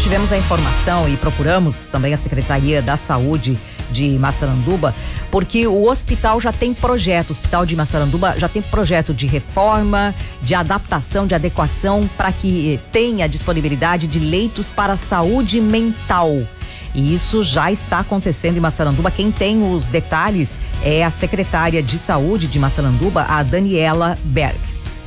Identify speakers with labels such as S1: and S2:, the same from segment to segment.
S1: tivemos a informação e procuramos também a Secretaria da Saúde de Massaranduba, porque o hospital já tem projeto, o Hospital de Massaranduba já tem projeto de reforma, de adaptação, de adequação para que tenha disponibilidade de leitos para saúde mental. E isso já está acontecendo em Massaranduba. Quem tem os detalhes é a secretária de saúde de Massaranduba, a Daniela Berg.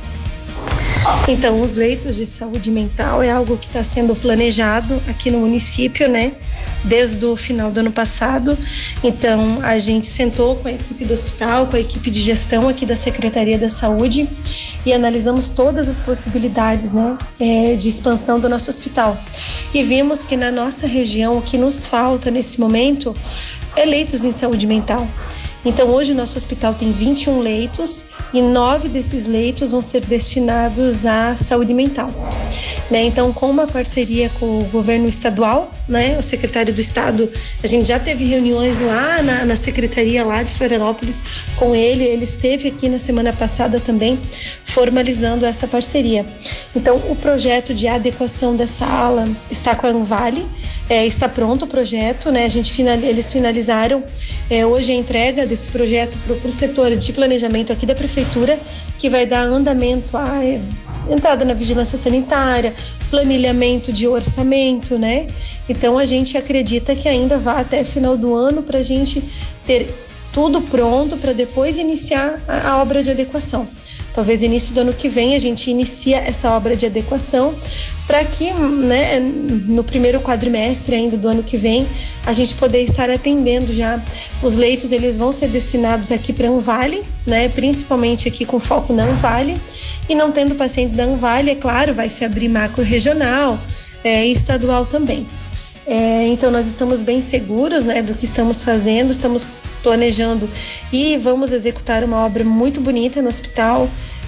S2: Então, os leitos de saúde mental é algo que está sendo planejado aqui no município, né? Desde o final do ano passado. Então, a gente sentou com a equipe do hospital, com a equipe de gestão aqui da Secretaria da Saúde e analisamos todas as possibilidades, né, de expansão do nosso hospital. E vimos que na nossa região o que nos falta nesse momento é leitos em saúde mental. Então, hoje o nosso hospital tem 21 leitos e 9 desses leitos vão ser destinados à saúde mental, né? Então, com uma parceria com o governo estadual, né? O secretário do estado, a gente já teve reuniões lá na secretaria lá de Florianópolis com ele esteve aqui na semana passada também formalizando essa parceria. Então, o projeto de adequação dessa ala está com a Anvale, está pronto o projeto, né? Eles finalizaram hoje a entrega desse projeto para o setor de planejamento aqui da prefeitura, que vai dar andamento à entrada na vigilância sanitária, planilhamento de orçamento, né? Então a gente acredita que ainda vai até final do ano para a gente ter tudo pronto para depois iniciar a obra de adequação. Talvez início do ano que vem a gente inicia essa obra de adequação para que, né, no primeiro quadrimestre ainda do ano que vem, a gente poder estar atendendo já. Os leitos, eles vão ser destinados aqui para a Anvale, né, principalmente aqui com foco na Anvale, e não tendo pacientes da Anvale, é claro, vai se abrir macro regional e estadual também. Então nós estamos bem seguros, né, do que estamos fazendo, estamos planejando e vamos executar uma obra muito bonita no hospital,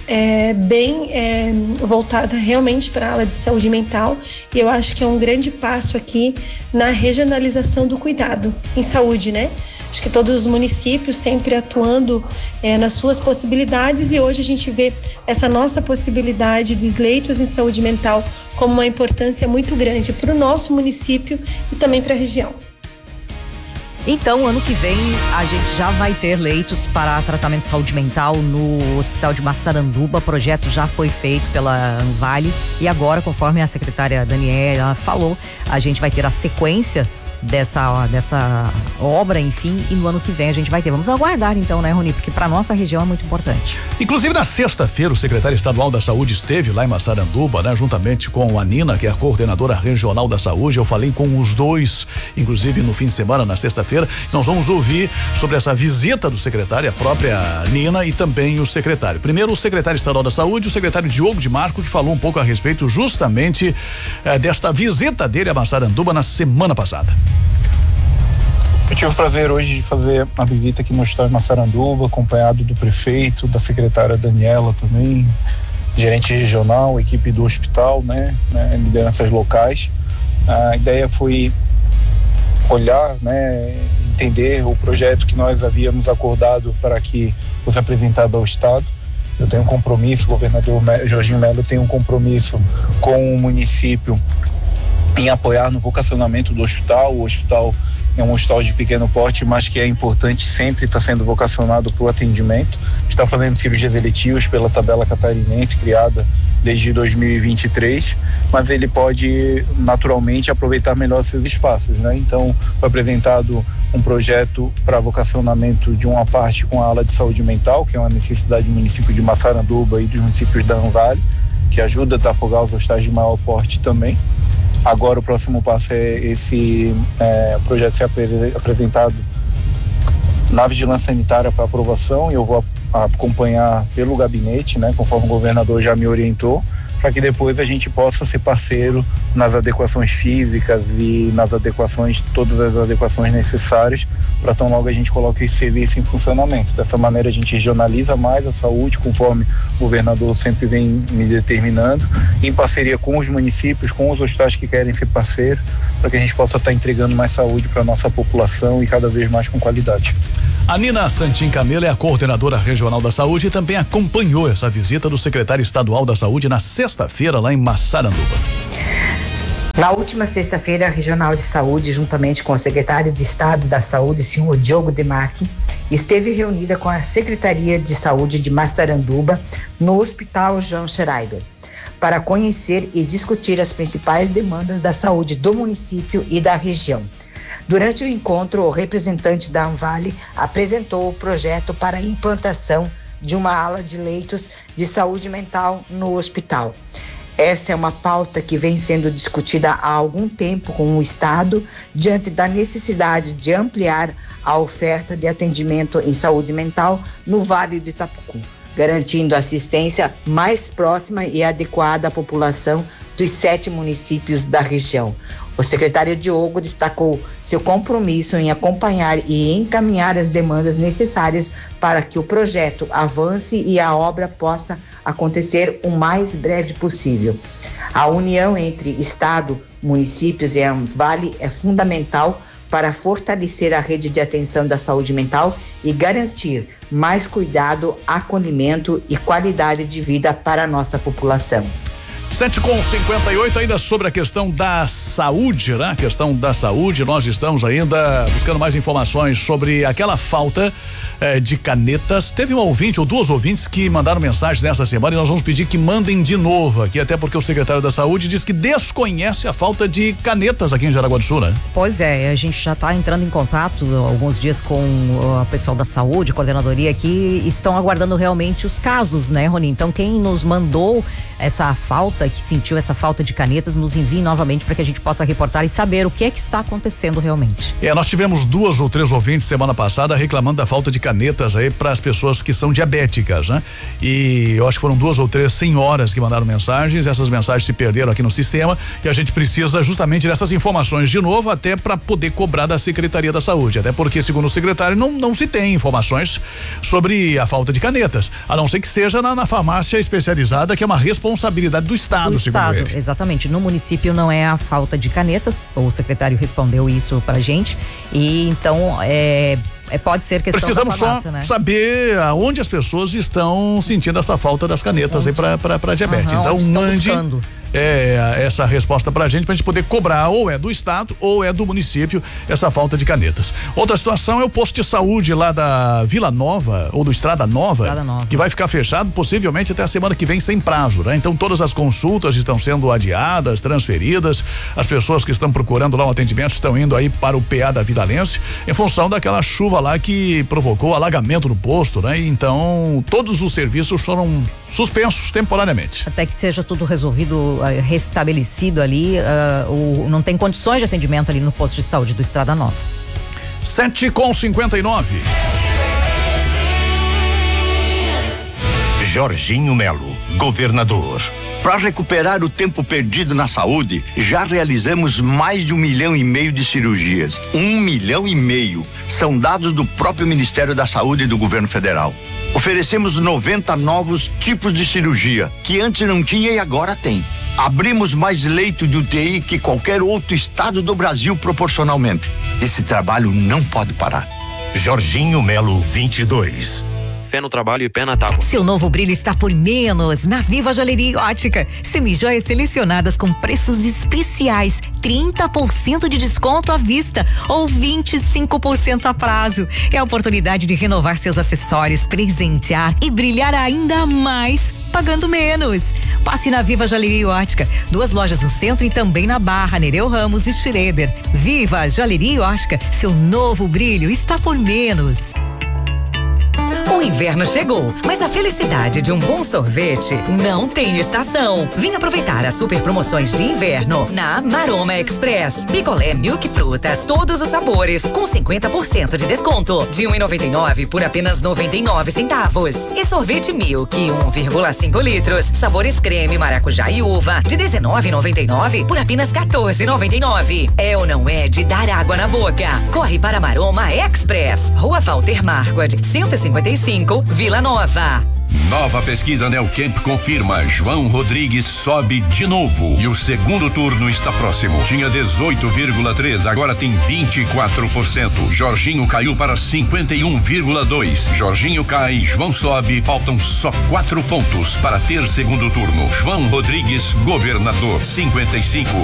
S2: bem voltada realmente para a ala de saúde mental, e eu acho que é um grande passo aqui na regionalização do cuidado em saúde, né? Acho que todos os municípios sempre atuando nas suas possibilidades, e hoje a gente vê essa nossa possibilidade de leitos em saúde mental como uma importância muito grande para o nosso município e também para a região.
S1: Então, ano que vem, a gente já vai ter leitos para tratamento de saúde mental no Hospital de Massaranduba. O projeto já foi feito pela Anvale e agora, conforme a secretária Daniela falou, a gente vai ter a sequência dessa obra, enfim, e no ano que vem a gente vai ter. Vamos aguardar então, né, Rony? Porque para nossa região é muito importante.
S3: Inclusive, na sexta-feira, o secretário estadual da Saúde esteve lá em Massaranduba, né, juntamente com a Nina, que é a coordenadora regional da saúde. Eu falei com os dois, inclusive no fim de semana, na sexta-feira. Nós vamos ouvir sobre essa visita do secretário, a própria Nina e também o secretário. Primeiro, o secretário estadual da Saúde, o secretário Diogo de Marco, que falou um pouco a respeito justamente desta visita dele a Massaranduba na semana passada.
S4: Eu tive o prazer hoje de fazer a visita aqui no Hospital de Massaranduba, acompanhado do prefeito, da secretária Daniela também, gerente regional, equipe do hospital, né, lideranças locais. A ideia foi olhar, né, entender o projeto que nós havíamos acordado para que fosse apresentado ao Estado. Eu tenho um compromisso, o governador Jorginho Melo tem um compromisso com o município em apoiar no vocacionamento do hospital. O hospital é um hospital de pequeno porte, mas que é importante sempre estar sendo vocacionado para o atendimento. Está fazendo cirurgias eletivas pela tabela catarinense, criada desde 2023, mas ele pode naturalmente aproveitar melhor seus espaços, né? Então, foi apresentado um projeto para vocacionamento de uma parte com a ala de saúde mental, que é uma necessidade do município de Massaranduba e dos municípios da Anvale, que ajuda a desafogar os hospitais de maior porte também. Agora o próximo passo é esse projeto ser apresentado na vigilância sanitária para aprovação, e eu vou acompanhar pelo gabinete, né, conforme o governador já me orientou, para que depois a gente possa ser parceiro nas adequações físicas e nas adequações, todas as adequações necessárias, para tão logo a gente coloque esse serviço em funcionamento. Dessa maneira a gente regionaliza mais a saúde, conforme o governador sempre vem me determinando, em parceria com os municípios, com os hospitais que querem ser parceiros, para que a gente possa estar entregando mais saúde para a nossa população e cada vez mais com qualidade.
S3: A Nina Santin Camelo é a coordenadora regional da saúde e também acompanhou essa visita do secretário estadual da saúde na sexta-feira lá em Massaranduba.
S5: Na última sexta-feira, a Regional de Saúde, juntamente com o secretário de Estado da Saúde, senhor Diogo Demarque, esteve reunida com a Secretaria de Saúde de Massaranduba no Hospital João Schreiber, para conhecer e discutir as principais demandas da saúde do município e da região. Durante o encontro, o representante da Anvale apresentou o projeto para a implantação de uma ala de leitos de saúde mental no hospital. Essa é uma pauta que vem sendo discutida há algum tempo com o Estado, diante da necessidade de ampliar a oferta de atendimento em saúde mental no Vale do Itapucu, garantindo assistência mais próxima e adequada à população dos 7 municípios da região. O secretário Diogo destacou seu compromisso em acompanhar e encaminhar as demandas necessárias para que o projeto avance e a obra possa acontecer o mais breve possível. A união entre Estado, municípios e Anvale é fundamental para fortalecer a rede de atenção da saúde mental e garantir mais cuidado, acolhimento e qualidade de vida para a nossa população.
S3: 7:58, ainda sobre a questão da saúde, né? A questão da saúde, nós estamos ainda buscando mais informações sobre aquela falta de canetas. Teve um ouvinte ou 2 ouvintes que mandaram mensagem nessa semana e nós vamos pedir que mandem de novo aqui, até porque o secretário da Saúde diz que desconhece a falta de canetas aqui em Jaraguá do Sul, né?
S1: Pois é, a gente já está entrando em contato há alguns dias com o pessoal da saúde, a coordenadoria aqui, estão aguardando realmente os casos, né, Rony? Então quem nos mandou essa falta, que sentiu essa falta de canetas, nos envie novamente para que a gente possa reportar e saber o que é que está acontecendo realmente.
S3: Nós tivemos 2 ou 3 ouvintes semana passada reclamando da falta de canetas aí para as pessoas que são diabéticas, né? E eu acho que foram 2 ou 3 senhoras que mandaram mensagens, essas mensagens se perderam aqui no sistema e a gente precisa justamente dessas informações de novo, até para poder cobrar da Secretaria da Saúde, até porque segundo o secretário não se tem informações sobre a falta de canetas, a não ser que seja na farmácia especializada, que é uma responsabilidade do Estado, segundo ele.
S1: Exatamente, no município não é a falta de canetas, o secretário respondeu isso pra gente, e então pode ser questão
S3: precisamos
S1: da farmácia,
S3: só
S1: né?
S3: saber aonde as pessoas estão sentindo essa falta das canetas aí para diabetes. Então mande essa resposta pra gente poder cobrar, ou é do Estado ou é do município, essa falta de canetas. Outra situação é o posto de saúde lá da Vila Nova, ou do Estrada Nova, que vai ficar fechado possivelmente até a semana que vem sem prazo, né? Então todas as consultas estão sendo adiadas, transferidas, as pessoas que estão procurando lá um atendimento estão indo aí para o PA da Vidalense, em função daquela chuva lá que provocou alagamento no posto, né? Então todos os serviços foram suspensos temporariamente.
S1: Até que seja tudo resolvido, restabelecido ali, não tem condições de atendimento ali no posto de saúde do Estrada Nova.
S3: 7:59.
S6: Jorginho Melo, governador.
S7: Para recuperar o tempo perdido na saúde, já realizamos mais de 1,5 milhão de cirurgias. 1,5 milhão. São dados do próprio Ministério da Saúde e do Governo Federal. Oferecemos 90 novos tipos de cirurgia, que antes não tinha e agora tem. Abrimos mais leito de UTI que qualquer outro estado do Brasil proporcionalmente. Esse trabalho não pode parar.
S6: Jorginho Melo 22.
S8: Fé no trabalho e pé na tábua.
S9: Seu novo brilho está por menos na Viva Joalheria e Ótica. Semijoias selecionadas com preços especiais, 30% de desconto à vista ou 25% a prazo. É a oportunidade de renovar seus acessórios, presentear e brilhar ainda mais, pagando menos. Passe na Viva Joalheria e Ótica. 2 lojas no centro e também na Barra, Nereu Ramos e Schroeder. Viva Joalheria e Ótica. Seu novo brilho está por menos.
S10: O inverno chegou, mas a felicidade de um bom sorvete não tem estação. Vem aproveitar as super promoções de inverno na Maroma Express. Picolé Milk Frutas, todos os sabores, com 50% de desconto. De R$1,99 por apenas 99 centavos. E sorvete Milk, 1,5 litros, sabores creme, maracujá e uva, de R$19,99 por apenas R$14,99. É ou não é de dar água na boca? Corre para Maroma Express, Rua Walter Marquardt, 155, Vila Nova.
S6: Nova pesquisa Neocamp confirma: João Rodrigues sobe de novo e o segundo turno está próximo. Tinha 18,3, agora tem 24%. Jorginho caiu para 51,2. Jorginho cai, João sobe, faltam só 4 pontos para ter segundo turno. João Rodrigues, governador, 55.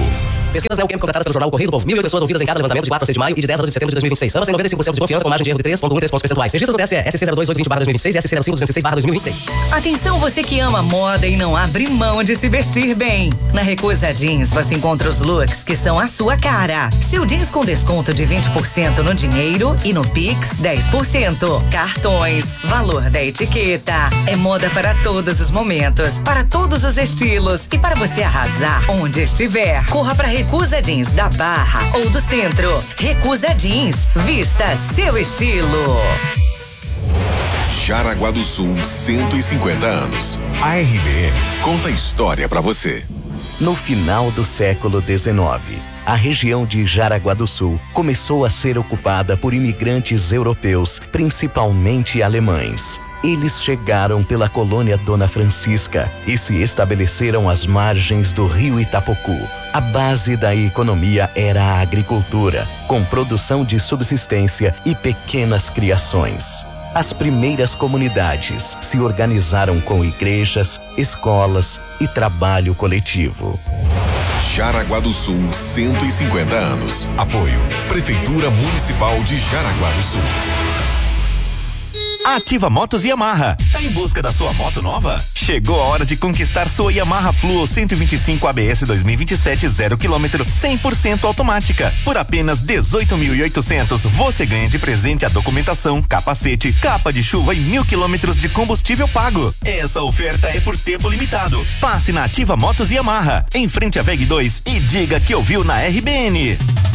S11: Pesquisas da UQM contratadas pelo jornal Correio do Povo. 1.008 pessoas ouvidas em cada levantamento de 4 a 6 de maio e de 10 a 12 de setembro de 2026. Ambas têm 95% de confiança com margem de erro de 3,1 pontos percentuais. Registros do TSE, SC 02820/2026 e SC 05206/2026.
S10: Atenção você que ama moda e não abre mão de se vestir bem. Na Recusa Jeans você encontra os looks que são a sua cara. Seu jeans com desconto de 20% no dinheiro e no Pix 10%. Cartões, valor da etiqueta. É moda para todos os momentos, para todos os estilos e para você arrasar onde estiver. Corra para Recusa Jeans da Barra ou do Centro. Recusa Jeans, vista seu estilo.
S12: Jaraguá do Sul, 150 anos. A RBN conta a história pra você.
S13: No final do século XIX, a região de Jaraguá do Sul começou a ser ocupada por imigrantes europeus, principalmente alemães. Eles chegaram pela colônia Dona Francisca e se estabeleceram às margens do rio Itapocu. A base da economia era a agricultura, com produção de subsistência e pequenas criações. As primeiras comunidades se organizaram com igrejas, escolas e trabalho coletivo.
S12: Jaraguá do Sul, 150 anos. Apoio: Prefeitura Municipal de Jaraguá do Sul.
S14: Ativa Motos Yamaha. Tá em busca da sua moto nova? Chegou a hora de conquistar sua Yamaha Fluo 125 ABS 2027 0 km 100% automática. Por apenas 18.800 você ganha de presente a documentação, capacete, capa de chuva e 1.000 km de combustível pago. Essa oferta é por tempo limitado. Passe na Ativa Motos Yamaha, em frente à VEG 2 e diga que ouviu na RBN.